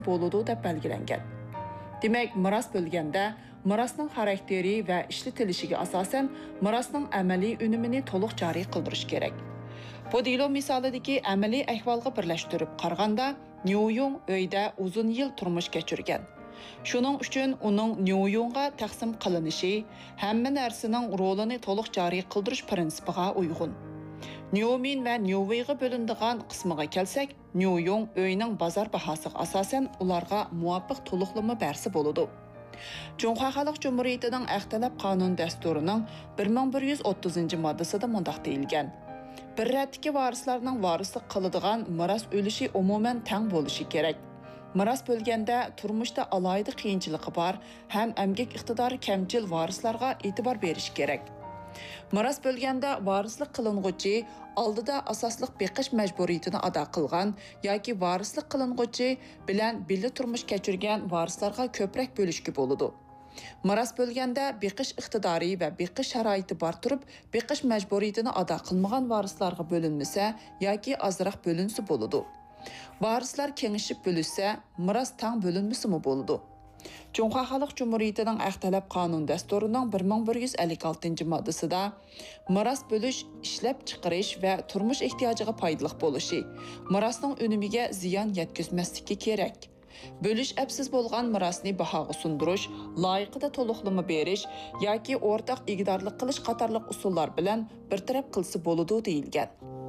boludu deb belgilengen. Demek, miras bölgende, mirasning xarakteri ve işletilishiga asosan mirasning amaliy unumini to'liq joriy qildirish kerak. Bu delo misolidagi amaliy ahvolga birlashtirib qaraganda, Nyuyung uyda uzun yil turmush kechirgan. Shuning uchun uning Nyuyungga taqsim qilinishi hamma narsaning rolini to'liq joriy qildirish prinsipiga uyg'un. Nyumin va Nyuveyga bo'linadigan qismiga kelsak, Nyuyung uyning bozor bahosiga asosan ularga muvofiq to'liqlama bersa bo'ladi. Cunhua Xalq Cumhuriyetining Axtalab qonun dasturining 1130-moddasida mundaq deyilgan. Bir ratdagi varislarning varislik qiladigan miras ulushi umuman teng bo'lishi kerak. Miras bo'lganda turmushda alohida qiyinchiligi bor ham emgak iqtidori kamchil varislarga e'tibor berish kerak. Miras bo'lganda varislik qiling'uchi oldida asosliq beqish majburiyatini ado qilgan yoki varislik qiling'uchi bilan birga turmush kechirgan varislarga ko'proq bo'lishga bo'ladi. Miras bo'lganda beqish iqtidori va beqish sharoiti bor turib, beqish majburiyatini ado qilmagan varislarga bo'linmasa yoki ozroq bo'linsa bo'ladi. Varislar kengishib bo'lsa, miras tang bo'linmasimi bo'ladi. Cunhua Xalq Cumhuriyetining Axtalab qonun dasturining 1156-moddasida miras bo'lish, ishlab chiqarish va turmush ehtiyojiga foydali bo'lishi, mirasning unumiga ziyon yetkazmasligi kerak. Bölüş əpsiz bolğan mirasni bahaga sundirish, loyiqida to'liqlama berish yoki o'rtaq igdorlik qilish qatorliq usullar bilan bir taraf qilsa bo'ladi deyilgan.